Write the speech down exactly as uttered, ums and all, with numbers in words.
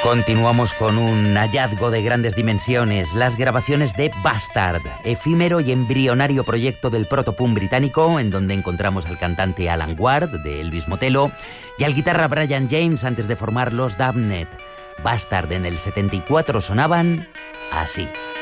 Continuamos con un hallazgo de grandes dimensiones, las grabaciones de Bastard, efímero y embrionario proyecto del protopunk británico, en donde encontramos al cantante Alan Ward, de Elvis Motello, y al guitarra Brian James antes de formar los Damned. Bastard en el setenta y cuatro sonaban así.